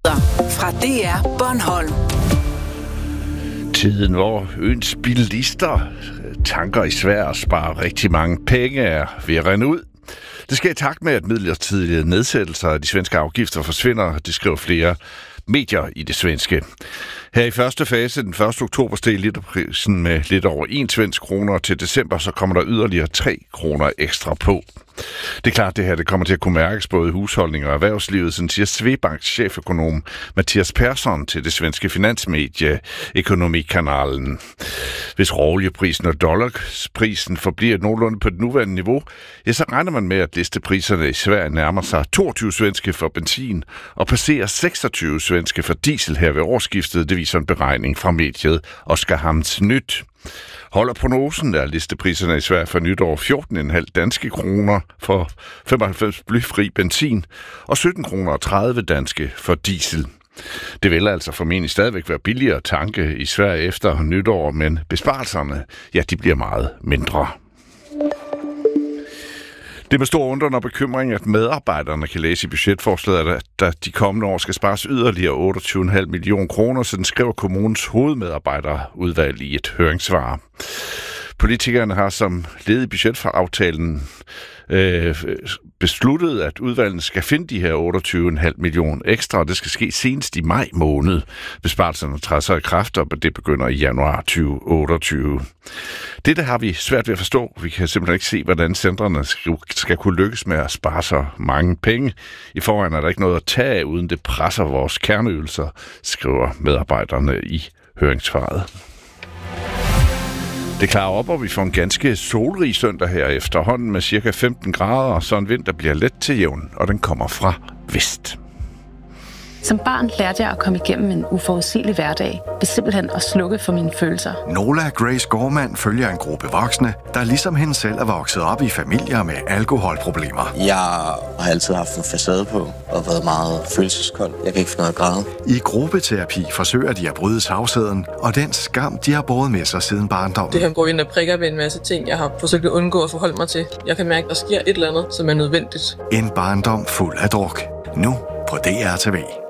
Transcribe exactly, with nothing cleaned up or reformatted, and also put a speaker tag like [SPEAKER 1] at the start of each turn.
[SPEAKER 1] Fra D R Bornholm.
[SPEAKER 2] Tiden, hvor øens bilister tanker i Sverige og sparer rigtig mange penge, er ved at rende ud. Det sker i takt med, at midlertidige nedsættelser af de svenske afgifter forsvinder, det skriver flere medier i det svenske. Her i første fase, den første oktober, steg literprisen med lidt over en svensk kroner. Til december, så kommer der yderligere tre kroner ekstra på. Det er klart, det her det kommer til at kunne mærkes både i husholdning og erhvervslivet, sådan siger Svebanks cheføkonom Mathias Persson til det svenske finansmedie Ekonomikanalen. Hvis råolieprisen og dollarprisen forbliver nogenlunde på det nuværende niveau, ja, så regner man med, at listepriserne i Sverige nærmer sig toogtyve svenske for benzin og passerer seksogtyve svenske for diesel her ved årsskiftet. Det viser en beregning fra mediet Oskarshamns Nyt. Holder prognosen, er listepriserne i Sverige for nytår fjorten komma fem danske kroner for femoghalvfems blyfri benzin og sytten kroner og tredive danske for diesel. Det vil altså formentlig stadigvæk være billigere at tanke i Sverige efter nytår, men besparelserne, ja, de bliver meget mindre. Det er med stor undren og bekymring, at medarbejderne kan læse i budgetforslaget, at der de kommende år skal spares yderligere otteogtyve komma fem millioner kroner, så den skriver kommunens hovedmedarbejderudvalg i et høringssvar. Politikerne har som led i budgetaftalen øh, besluttet, at udvalgene skal finde de her otteogtyve komma fem millioner ekstra, og det skal ske senest i maj måned. Besparelserne træder så i kraft, og det begynder i januar tyve otteogtyve. Dette har vi svært ved at forstå. Vi kan simpelthen ikke se, hvordan centrene skal kunne lykkes med at spare så mange penge. I forvejen er der ikke noget at tage af, uden det presser vores kerneydelser, skriver medarbejderne i høringssvaret. Det klarer op, og vi får en ganske solrig søndag her efterhånden med cirka femten grader, og så en vind, der bliver let til jævn, og den kommer fra vest.
[SPEAKER 3] Som barn lærte jeg at komme igennem en uforudsigelig hverdag ved simpelthen at slukke for mine følelser.
[SPEAKER 4] Nola Grace Gorman følger en gruppe voksne, der ligesom hende selv er vokset op i familier med alkoholproblemer.
[SPEAKER 5] Jeg har altid haft en facade på og været meget følelseskold. Jeg kan ikke finde noget at græde.
[SPEAKER 4] I gruppeterapi forsøger de at bryde tavsheden og den skam, de har båret med sig siden barndommen.
[SPEAKER 6] Det her går ind og prikker ved en masse ting, jeg har forsøgt at undgå at forholde mig til. Jeg kan mærke, at der sker et eller andet, som er nødvendigt.
[SPEAKER 4] En barndom fuld af druk. Nu på D R T V.